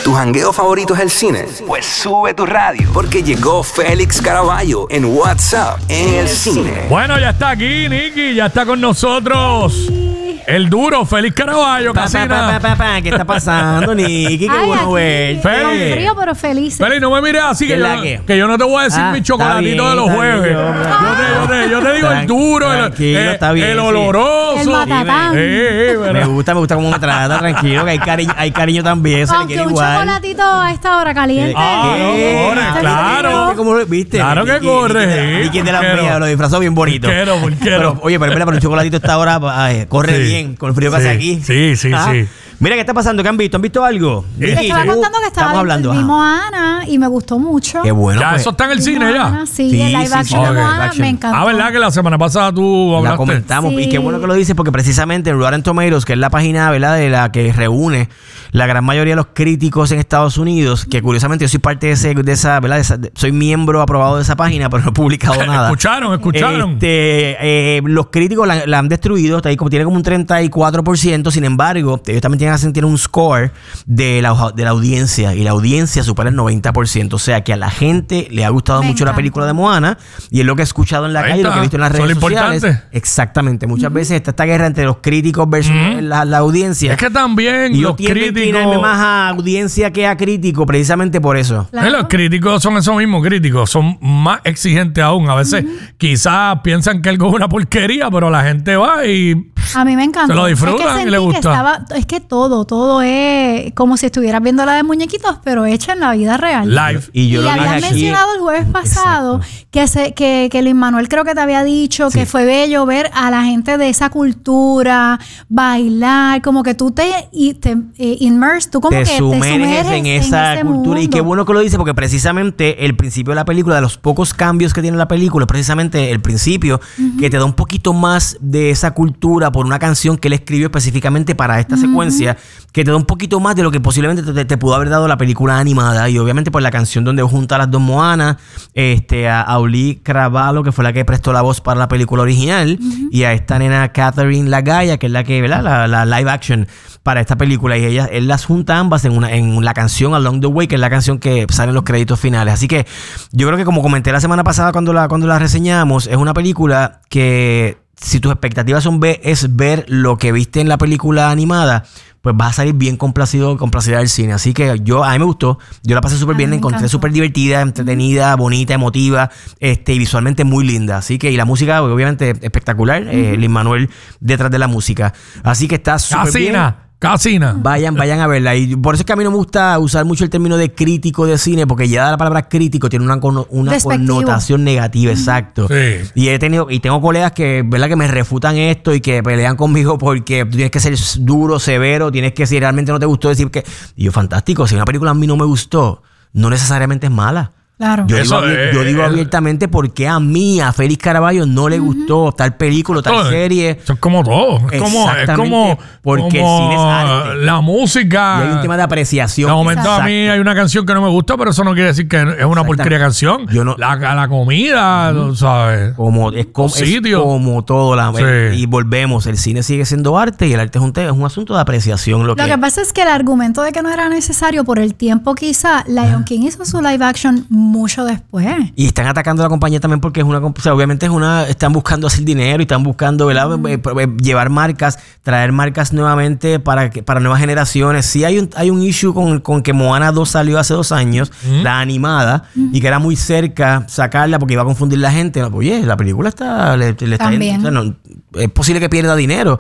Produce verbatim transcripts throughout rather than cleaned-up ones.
¿Tu jangueo favorito es el cine? Pues sube tu radio, porque llegó Félix Caraballo en WhatsApp en el cine. Bueno, ya está aquí, Nicky, ya está con nosotros. El duro, Félix Caraballo, pa, pa, pa, pa, pa, ¿qué está pasando, Nicky? Qué Ay, bueno ver. Con frío, pero feliz. Félix, no me mires así, que yo, que? que yo no te voy a decir Ah, mi chocolatito bien, de los está jueves. bien, yo- Yo, te, yo, te, yo te digo el duro, el, Tranquilo, eh, está bien, el sí. oloroso. El matatán. Eh, eh, Me pero- gusta, me gusta cómo me trata, tranquilo, que hay cariño, hay cariño también, se le Aunque quiere un igual. chocolatito a esta hora caliente. Ah, no, ¿Qué? corre, ¿Viste claro. cómo lo- ¿Viste? Claro que Nicky, corre, Nicky, sí. Nicky de la Porquero. mía, lo disfrazó bien bonito. Porquero, porquero. Pero, oye, pero espera, pero un chocolatito a esta hora ay, corre Sí. bien, con el frío que Sí, hace aquí. sí, sí, Ah. sí. Mira, ¿qué está pasando? ¿Qué han visto? ¿Han visto algo? Les Nicky, estaba uh, contando que estaba estamos hablando. vimos ajá. a Ana y me gustó mucho. Qué bueno. Ya, pues, eso está en el Vimos cine a ya. Ana, sí, Sí, el live sí, action sí. de Ok, Moana live action. me encantó. Ah, ¿verdad? Que la semana pasada tú La hablaste. comentamos. Sí. Y qué bueno que lo dices porque precisamente en Rotten Tomatoes, que es la página, ¿verdad?, de la que reúne la gran mayoría de los críticos en Estados Unidos, que curiosamente yo soy parte de, ese, de esa, ¿verdad? De esa- de- soy miembro aprobado de esa página, pero no he publicado nada. Escucharon, escucharon. Este, eh, los críticos la, la han destruido, está ahí como, tiene como un treinta y cuatro por ciento. Sin embargo, ellos también tienen, hacen- tienen un score de la, de la audiencia, y la audiencia supera el noventa por ciento. O sea que a la gente le ha gustado Me mucho la encanta. película de Moana, y es lo que he escuchado en la Ahí calle, lo está. que he visto en las Eso es redes lo sociales. importante. Exactamente. Muchas veces está esta guerra entre los críticos versus la, la audiencia. Es que también y yo los tiendo a inclinarme críticos... más a audiencia que a crítico, precisamente por eso. Claro. Eh, Los críticos son esos mismos críticos, son más exigentes aún. A veces quizás piensan que algo es una porquería, pero la gente va y A mí me encantó. Se lo disfrutan es que y sentí le que gusta. estaba- es que todo, todo es como si estuvieras viendo la de muñequitos, pero hecha en la vida real. live. Y yo y lo dije habías aquí. mencionado el jueves pasado Exacto. que, se, que, que Luis Manuel creo que te había dicho Sí. que fue bello ver a la gente de esa cultura bailar, como que tú te, y te eh, immerse, tú como te que sumerges, te sumerges en esa ese cultura. Y mundo. qué bueno que lo dice, porque precisamente el principio de la película, de los pocos cambios que tiene la película, es precisamente el principio, que te da un poquito más de esa cultura por una canción que él escribió específicamente para esta secuencia, que te da un poquito más de lo que posiblemente te, te- te pudo haber dado la película animada. Y obviamente por la canción donde junta a las dos Moanas, este, a Auli Cravalho, que fue la que prestó la voz para la película original, y a esta nena Catherine Lagaya, que es la que, ¿verdad? La, la live action para esta película, y ellas, él las junta ambas en una en la canción Along the Way, que es la canción que sale en los créditos finales. Así que yo creo que, como comenté la semana pasada cuando la, cuando la reseñamos, es una película que, si tus expectativas son ver, es ver lo que viste en la película animada, pues vas a salir bien complacido, complacida del cine. Así que yo, a mí me gustó, yo la pasé súper A bien, mí la me encontré encantó. súper divertida, entretenida, bonita, emotiva, este, y visualmente muy linda. Así que, y la música, obviamente, espectacular, eh, Lin Manuel detrás de la música. Así que está súper bien. Casina, casina. Vayan, vayan a verla. Y por eso es que a mí no me gusta usar mucho el término de crítico de cine, porque ya la palabra crítico tiene una, conno- una Despectivo. connotación negativa, exacto. Sí. Y he tenido, y tengo colegas que, ¿verdad?, que me refutan esto y que pelean conmigo porque tú tienes que ser duro, severo, tienes que, si realmente no te gustó, decir que. Y yo, fantástico, si una película a mí no me gustó, no necesariamente es mala. Claro. Yo, Eso digo, abi- es- yo digo abiertamente porque a mí, a Félix Caraballo, no le gustó tal película, tal Todo- serie. Eso es como todo. Es como, es Exactamente, como, porque el como cine es arte. la música. Y hay un tema de apreciación. De momento a mí Exacto. hay una canción que no me gusta, pero eso no quiere decir que es una Exactamente. porquería canción. Yo no- la, la comida, tú ¿sabes? Como, es, como, es Sitio. como todo. La, Sí. Y volvemos. El cine sigue siendo arte, y el arte es un, te- es un asunto de apreciación. Lo, Lo que, que pasa es que el argumento de que no era necesario por el tiempo, quizá, Lion King hizo su live action mucho después. Y están atacando a la compañía también porque es una... comp- O sea, obviamente es una... Están buscando hacer dinero y están buscando, ¿verdad? Eh, eh, llevar marcas, traer marcas nuevamente para que, para nuevas generaciones. Sí hay un, hay un issue con, con que Moana dos salió hace dos años, la animada, y que era muy cerca sacarla porque iba a confundir la gente. No, oye, la película está... Le, le está También. o sea, no, es posible que pierda dinero,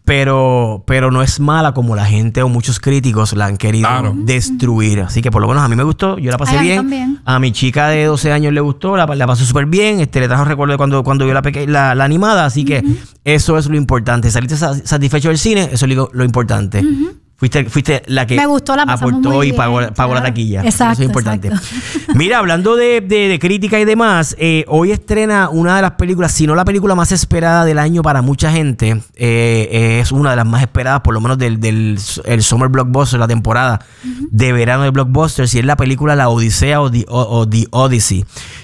pero, pero no es mala como la gente o muchos críticos la han querido Claro. destruir. Así que por lo menos a mí me gustó, yo la pasé Ay, a mí bien. también. A mi chica de doce años le gustó, la, la pasó súper bien, este, le trajo recuerdo de cuando, cuando vio la, peque- la, la animada, así que eso es lo importante. Saliste sa- satisfecho del cine, eso es lo, lo importante. Fuiste, fuiste la que Me gustó, la pasamos aportó muy y bien, pagó, pagó la claro. taquilla. Exacto, Eso es importante. exacto. Mira, hablando de, de- de crítica y demás, eh, hoy estrena una de las películas, si no la película más esperada del año para mucha gente, eh, es una de las más esperadas, por lo menos del, del el Summer Blockbuster, la temporada de verano de Blockbusters, y es la película La Odisea o The, o, o The Odyssey,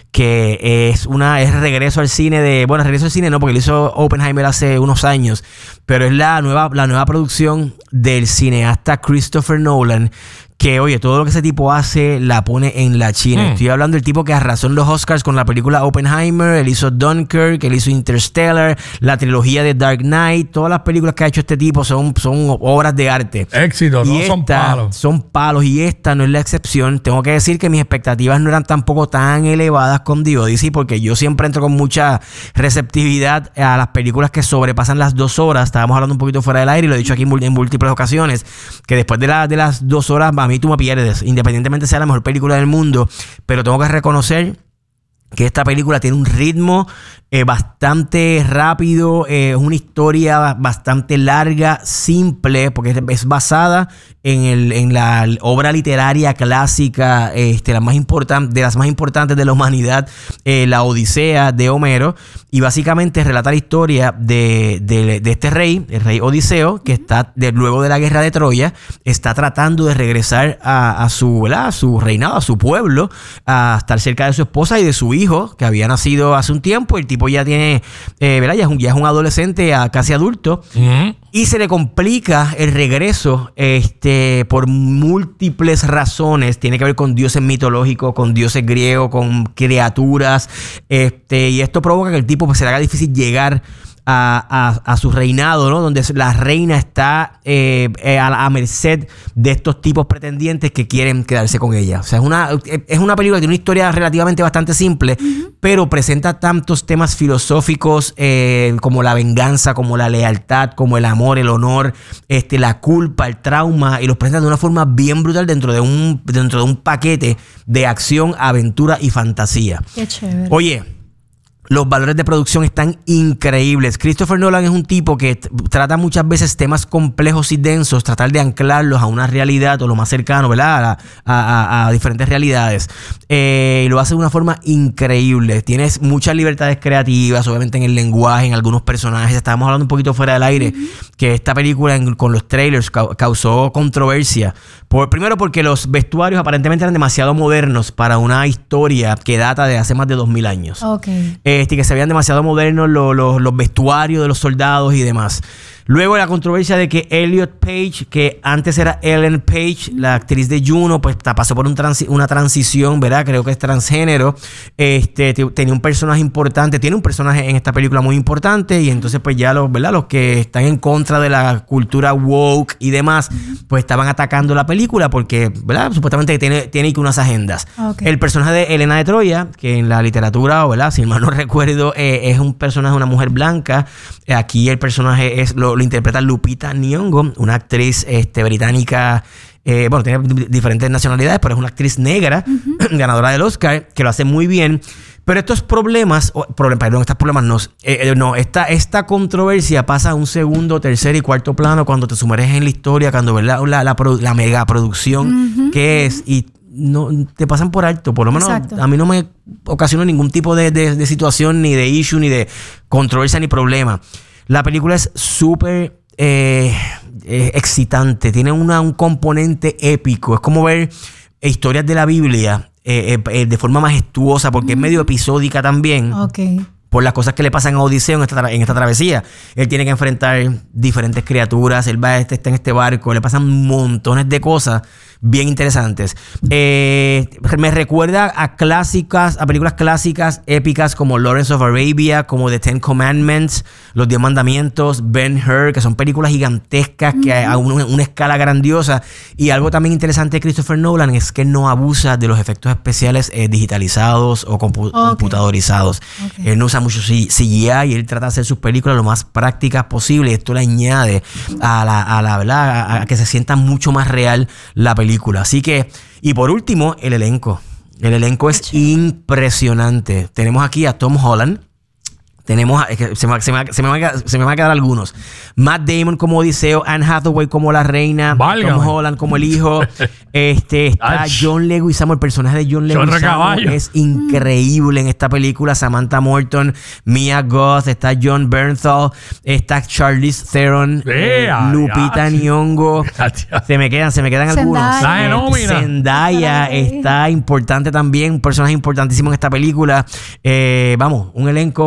que es una es regreso al cine de, bueno, regreso al cine no, porque lo hizo Oppenheimer hace unos años, pero es la nueva, la nueva producción del cineasta Christopher Nolan, que, oye, todo lo que ese tipo hace la pone en la China. Mm. Estoy hablando del tipo que arrasó en los Oscars con la película Oppenheimer, él hizo Dunkirk, él hizo Interstellar, la trilogía de Dark Knight, todas las películas que ha hecho este tipo son, son obras de arte. Éxito, y no esta, son palos. Son palos y esta no es la excepción. Tengo que decir que mis expectativas no eran tampoco tan elevadas con The Odyssey, porque yo siempre entro con mucha receptividad a las películas que sobrepasan las dos horas. Estábamos hablando un poquito fuera del aire y lo he dicho aquí en múltiples ocasiones, que después de, la, de las dos horas, a mí tú me pierdes, independientemente sea la mejor película del mundo, pero tengo que reconocer que esta película tiene un ritmo eh, bastante rápido, eh, es una historia bastante larga, simple, porque es, es basada en, el, en la obra literaria clásica, este, la más important, de las más importantes de la humanidad, eh, la Odisea de Homero, y básicamente relata la historia de, de, de este rey, el rey Odiseo, que está de, luego de la guerra de Troya, está tratando de regresar a, a, su, ¿verdad? a su reinado, a su pueblo, a estar cerca de su esposa y de su hijo, que había nacido hace un tiempo. El tipo ya tiene, eh, ¿verdad? Ya es un, ya es un adolescente, a, casi adulto, uh-huh. y se le complica el regreso este, por múltiples razones. Tiene que ver con dioses mitológicos, con dioses griegos, con criaturas, este, y esto provoca que el tipo pues, se le haga difícil llegar A, a, a su reinado, ¿no? Donde la reina está eh, eh, a, a merced de estos tipos pretendientes que quieren quedarse con ella. O sea, es una, es una película que tiene una historia relativamente bastante simple, uh-huh. pero presenta tantos temas filosóficos eh, como la venganza, como la lealtad, como el amor, el honor, este, la culpa, el trauma, y los presenta de una forma bien brutal dentro de un, dentro de un paquete de acción, aventura y fantasía. Qué chévere. Oye, los valores de producción están increíbles. Christopher Nolan es un tipo que t- trata muchas veces temas complejos y densos, tratar de anclarlos a una realidad o lo más cercano, ¿verdad? A, a, a, a diferentes realidades. Eh, y lo hace de una forma increíble. Tienes muchas libertades creativas, obviamente en el lenguaje, en algunos personajes. Estábamos hablando un poquito fuera del aire, uh-huh. que esta película en, con los trailers ca- causó controversia. Por, primero porque los vestuarios aparentemente eran demasiado modernos para una historia que data de hace más de dos mil años. Okay. Eh, Este, que se veían demasiado modernos los, los, los vestuarios de los soldados y demás. Luego la controversia de que Elliot Page, que antes era Ellen Page, la actriz de Juno, pues pasó por un transi- una transición, ¿verdad? Creo que es transgénero. Este, t- tenía un personaje importante, tiene un personaje en esta película muy importante, y entonces pues ya los, ¿verdad? Los que están en contra de la cultura woke y demás, pues estaban atacando la película porque, ¿verdad? Supuestamente tiene, tiene que unas agendas. Okay. El personaje de Helena de Troya, que en la literatura, ¿verdad? Si mal no recuerdo, eh, es un personaje de una mujer blanca. Aquí el personaje es lo lo interpreta Lupita Nyong'o, una actriz este, británica, eh, bueno, tiene d- diferentes nacionalidades, pero es una actriz negra, uh-huh. ganadora del Oscar, que lo hace muy bien. Pero estos problemas, oh, problem, perdón, estos problemas no, eh, eh, no esta, esta controversia pasa a un segundo, tercer y cuarto plano cuando te sumerges en la historia, cuando ves la, la, la, produ- la mega producción uh-huh. que es, y no te pasan por alto. Por lo menos Exacto. a mí no me ocasiona ningún tipo de, de, de situación, ni de issue, ni de controversia, ni problema. La película es súper eh, eh, excitante. Tiene una, un componente épico. Es como ver historias de la Biblia eh, eh, de forma majestuosa, porque mm. es medio episódica también. Okay. Por las cosas que le pasan a Odiseo en esta, tra- en esta travesía. Él tiene que enfrentar diferentes criaturas. Él va este, está en este barco. Le pasan montones de cosas bien interesantes. Eh, me recuerda a clásicas, a películas clásicas épicas como Lawrence of Arabia, como The Ten Commandments, Los Diez Mandamientos, Ben-Hur, que son películas gigantescas que mm-hmm. a una, una escala grandiosa. Y algo también interesante de Christopher Nolan es que no abusa de los efectos especiales eh, digitalizados o compu- okay. computadorizados. Okay. Él no usa mucho C G I y él trata de hacer sus películas lo más prácticas posible. Esto le añade a la, a la verdad, a, a que se sienta mucho más real la película. Así que, y por último, el elenco. El elenco es impresionante. Tenemos aquí a Tom Holland. Tenemos, a, se, me, se, me, se, me van a, se me van a quedar algunos. Matt Damon como Odiseo, Anne Hathaway como la reina, Válgame. Tom Holland como el hijo. este Está Ay. John Leguizamo, el personaje de John Leguizamo es increíble en esta película. Samantha Morton, Mia Goth, está John Bernthal, está Charlize Theron, eh, Lupita Nyong'o. se me quedan, se me quedan Zendaya. algunos. Eh, Zendaya está importante también, un personaje importantísimo en esta película. Eh, vamos, un elenco fuerte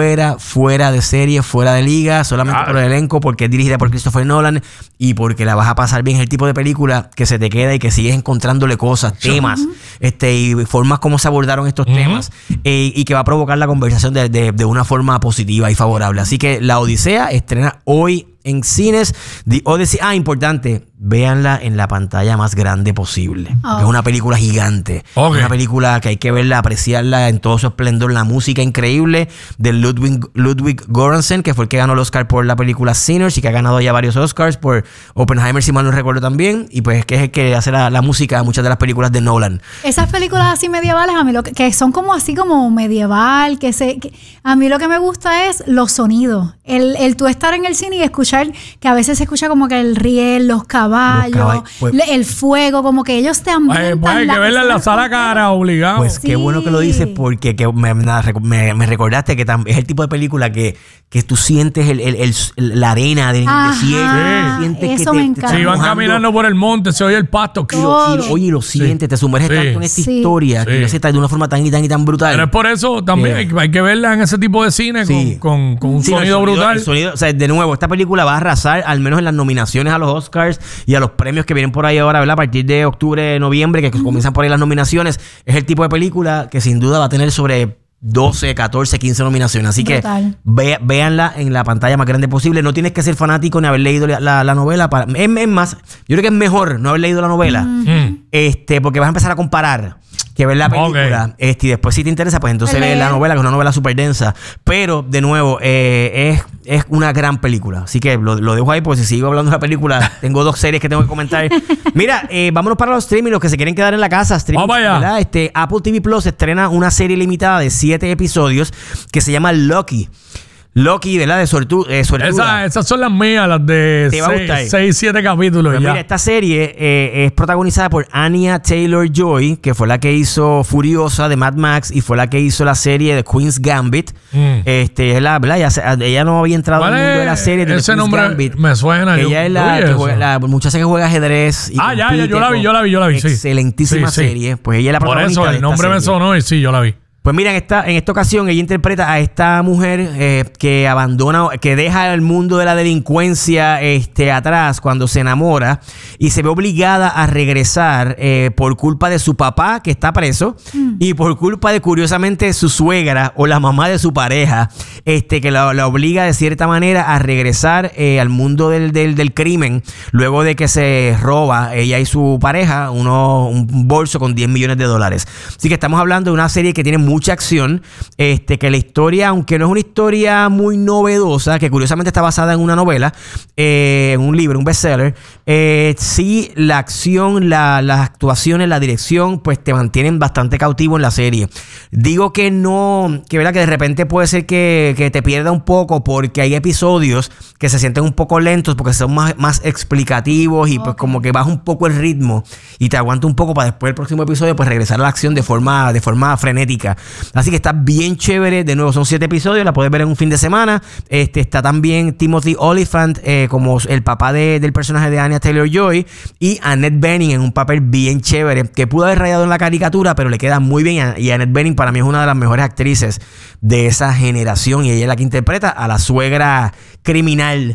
fuera, fuera de serie, fuera de liga, solamente Claro. por el elenco, porque es dirigida por Christopher Nolan y porque la vas a pasar bien. Es el tipo de película que se te queda y que sigues encontrándole cosas, temas, este, y formas como se abordaron estos Uh-huh. temas, eh, y que va a provocar la conversación de, de, de una forma positiva y favorable. Así que La Odisea estrena hoy en cines. The Odyssey. Ah, importante, véanla en la pantalla más grande posible. Oh. Es una película gigante. Ok. Una película que hay que verla, apreciarla en todo su esplendor. La música increíble de Ludwig, Ludwig Göransson, que fue el que ganó el Oscar por la película Sinners y que ha ganado ya varios Oscars por Oppenheimer, si mal no recuerdo también. Y pues que es el que hace la, la música a muchas de las películas de Nolan. Esas películas así medievales, a mí lo que, que son como así como medieval, que se, que- a mí lo que me gusta es los sonidos. El, el tú estar en el cine y escuchar, que a veces se escucha como que el riel, los caballos, Los caballos, pues- le- el fuego, como que ellos te Pues, ambientan. pues hay que verla en la sala cara, obligado. Pues qué Sí. bueno que lo dices, porque que me, me- me recordaste que tam- es el tipo de película que, que tú sientes el, el- el- la arena del Ajá, desierto. sientes eso que me te- te encanta. estás Si van mojando. caminando por el monte, se oye el pasto. Y lo- y lo- Todo. oye, lo sientes, te sumerges Sí. tanto en esta Sí. historia que Sí. no se está de una forma tan y tan y tan brutal. Pero es por eso también Sí. hay, que- hay que verla en ese tipo de cine Sí. con, con, con un Sí, no, el sonido brutal. el sonido, o sea, de nuevo, esta película va a arrasar, al menos en las nominaciones a los Oscars y a los premios que vienen por ahí ahora, ¿verdad? A partir de octubre, noviembre, que comienzan por ahí las nominaciones. Es el tipo de película que sin duda va a tener sobre doce, catorce, quince nominaciones. Así Brutal. que ve- véanla en la pantalla más grande posible. No tienes que ser fanático ni haber leído la, la- la novela. Para, es, es más, yo creo que es mejor no haber leído la novela, Mm. este, porque vas a empezar a comparar que ver la película. Ok. Este, y después si te interesa, pues entonces Pues lees la leer. novela, que es una novela súper densa. Pero, de nuevo, eh, es, es una gran película. Así que lo, lo dejo ahí, porque si sigo hablando de la película, tengo dos series que tengo que comentar. Mira, eh, vámonos para los streaming, los que se quieren quedar en la casa. Streaming, Vamos allá. ¿verdad? Este, Apple T V Plus estrena una serie limitada de siete episodios que se llama Lucky. Lucky, ¿verdad? De sortu eh, suertuda. Esa- esas son las mías, las de Te va a gustar. seis, siete capítulos. Pues ya. mira, esta serie eh, es protagonizada por Anya Taylor-Joy, que fue la que hizo Furiosa de Mad Max y fue la que hizo la serie de Queen's Gambit. Mm. Este, es la, ¿verdad? Ella, se- ella no había entrado al ¿Cuál mundo de la es? serie de Ese Queen's nombre Gambit. me suena. yo- Ella es yo la, vi que eso. juega, la muchacha que juega ajedrez. Y Ah, ya, ya, yo compite la vi, con- yo la vi, yo la vi, sí. Excelentísima Sí, sí. serie. Pues ella es la Por protagonista eso de el esta nombre me serie. sonó y sí, yo la vi. Pues mira, en esta, en esta ocasión ella interpreta a esta mujer eh, que abandona, que deja el mundo de la delincuencia este, atrás cuando se enamora y se ve obligada a regresar eh, por culpa de su papá, que está preso, y por culpa de, curiosamente, su suegra o la mamá de su pareja, este, que la, la obliga de cierta manera a regresar eh, al mundo del, del, del crimen luego de que se roba ella y su pareja uno, un bolso con diez millones de dólares. Así que estamos hablando de una serie que tiene mucha acción, este, que la historia, aunque no es una historia muy novedosa, que curiosamente está basada en una novela, eh, en un libro, un bestseller, eh, sí la acción, la, las actuaciones, la dirección, pues te mantienen bastante cautivo en la serie. Digo que no, que verdad que de repente puede ser que, que te pierda un poco porque hay episodios que se sienten un poco lentos porque son más, más explicativos y pues como que baja un poco el ritmo y te aguanta un poco para después del próximo episodio pues regresar a la acción de forma, de forma frenética. Así que está bien chévere. De nuevo, son siete episodios. La puedes ver en un fin de semana. Este, está también Timothy Olyphant eh, como el papá de, del personaje de Anya Taylor-Joy y Annette Bening en un papel bien chévere que pudo haber rayado en la caricatura, pero le queda muy bien. Y Annette Bening para mí es una de las mejores actrices de esa generación y ella es la que interpreta a la suegra criminal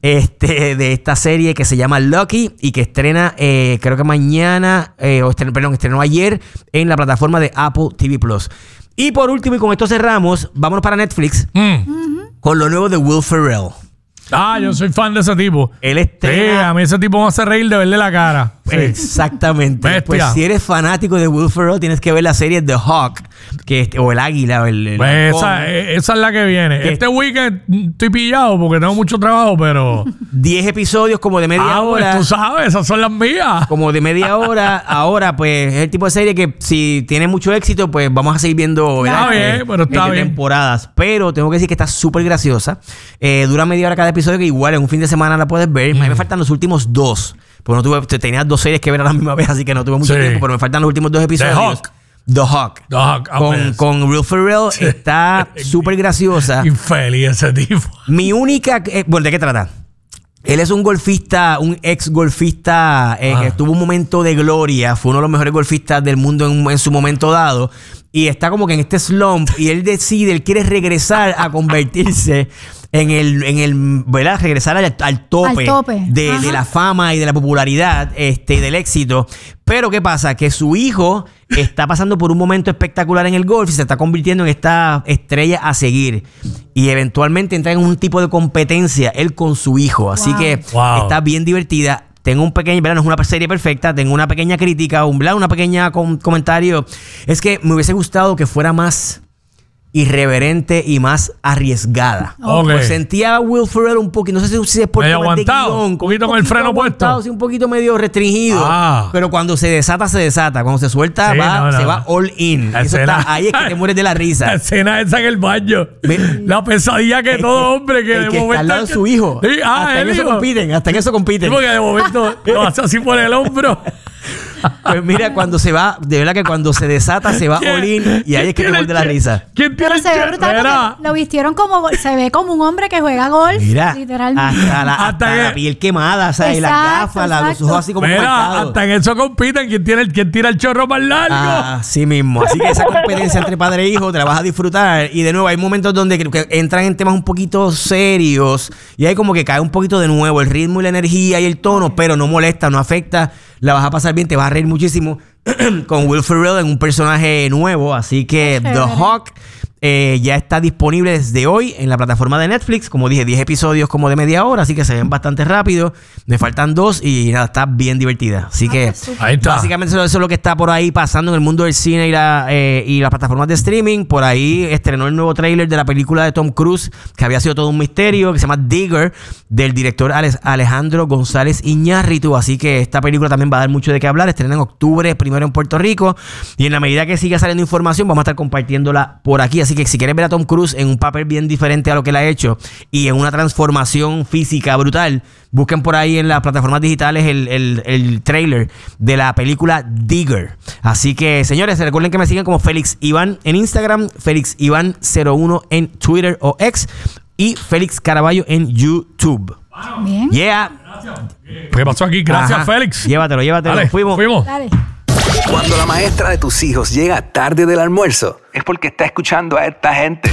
este, de esta serie que se llama Lucky y que estrena eh, creo que mañana eh, o estrenó, perdón, estrenó ayer en la plataforma de Apple T V Plus. Y por último, y con esto cerramos, vámonos para Netflix Mm. con lo nuevo de Will Ferrell. Ah, yo soy fan de ese tipo. Él Sí, estrena... a mí ese tipo me hace reír de verle la cara. Sí. Exactamente. Bestia. Pues si eres fanático de Will Ferrell, tienes que ver la serie The Hawk, que es- o el águila, o el, el Pues halcón. esa, eh, esa es la que viene. ¿Qué? Este weekend mm, estoy pillado porque tengo mucho trabajo, pero. diez episodios como de media ah, pues hora. tú sabes, esas son las mías. Como de media hora. Ahora, pues, es el tipo de serie que si tiene mucho éxito, pues vamos a seguir viendo, ¿verdad? Está bien, pero está entre bien. temporadas. Pero tengo que decir que está súper graciosa. Eh, dura media hora cada episodio, que igual en un fin de semana la puedes ver. A mí me faltan los últimos dos. Porque no tuve, tenía dos series que ver a la misma vez, así que no tuve mucho Sí. tiempo, pero me faltan los últimos dos episodios. Hawk. The Hawk. The Hawk, ah, Con, pues. con Will Ferrell está súper graciosa. Infeliz ese tipo. Mi única... eh, bueno, ¿de qué trata? Él es un golfista, un ex golfista eh, que tuvo un momento de gloria. Fue uno de los mejores golfistas del mundo en, en su momento dado. Y está como que en este slump. Y él decide, él quiere regresar a convertirse en el, en el, ¿verdad? Regresar al, al tope, Al tope. De, de la fama y de la popularidad, este, y del éxito. Pero ¿qué pasa? Que su hijo está pasando por un momento espectacular en el golf y se está convirtiendo en esta estrella a seguir. Y eventualmente entra en un tipo de competencia él con su hijo. Así Wow. que Wow. está bien divertida. Tengo un pequeño, ¿verdad? No es una serie perfecta. Tengo una pequeña crítica, un, ¿verdad? Una pequeña com- comentario. Es que me hubiese gustado que fuera más irreverente y más arriesgada. Ok. Pues sentía a Will Ferrell un poquito, no sé si es por Medio temas de aguantado, guión, un poquito con el freno aguantado, puesto. sí, un poquito medio restringido. Ah. Pero cuando se desata, se desata. Cuando se suelta, Sí, va, no, no. se va all in. La Y eso escena- está, ahí es que te mueres de la La risa. escena esa en el baño. Ve- La pesadilla que El todo que- hombre que el de que está momento. al lado de su hijo. Sí, ah, hasta en el eso hijo. compiten, hasta en eso Sí, compiten. porque de momento lo hace así por el hombro. Pues mira, cuando se va, de verdad que cuando se desata, se va ¿Quién- all in y ahí es que te quién mueres de la tiene el- risa. ¿Quién tiene Pero el se ve che- brutal Mira, porque lo vistieron como, se ve como un hombre que juega golf. Mira, Literalmente. hasta, la, Hasta hasta que- la piel quemada, o sea, y las Exacto, gafas, la- los exacto. ojos así como Mira, marcados. hasta en eso compiten. ¿Quién, tiene el, quién tira el chorro más largo? Ah, sí mismo. Así que esa competencia entre padre e hijo te la vas a disfrutar. Y de nuevo, hay momentos donde que- que entran en temas un poquito serios y hay como que cae un poquito de nuevo el ritmo y la energía y el tono, pero no molesta, no afecta. La vas a pasar bien, te vas a reír muchísimo con Will Ferrell en un personaje nuevo. Así que Qué The chévere. Hawk eh, ya está disponible desde hoy en la plataforma de Netflix. Como dije, diez episodios como de media hora, así que se ven bastante rápido. Me faltan dos y nada, está bien divertida. Así Ah, que pues súper. Ahí está. básicamente eso, eso es lo que está por ahí pasando en el mundo del cine y, la, eh, y las plataformas de streaming. Por ahí estrenó el nuevo tráiler de la película de Tom Cruise, que había sido todo un misterio, que se llama Digger, del director Ale- Alejandro González Iñárritu. Así que esta película también va a dar mucho de qué hablar. Estrena en octubre, primero en Puerto Rico. Y en la medida que siga saliendo información, vamos a estar compartiéndola por aquí. Así que si quieres ver a Tom Cruise en un papel bien diferente a lo que él ha hecho y en una transformación física brutal, busquen por ahí en las plataformas digitales el, el, el trailer de la película Digger. Así que, señores, recuerden que me sigan como Félix Iván en Instagram, Félix Iván cero uno en Twitter o X y Félix Caraballo en YouTube. Bien. Yeah. ¿Qué pasó aquí? Gracias, Ajá. Félix. Llévatelo, llévatelo. Dale, Fuimos. Fuimos. Dale. Cuando la maestra de tus hijos llega tarde del almuerzo, es porque está escuchando a esta gente.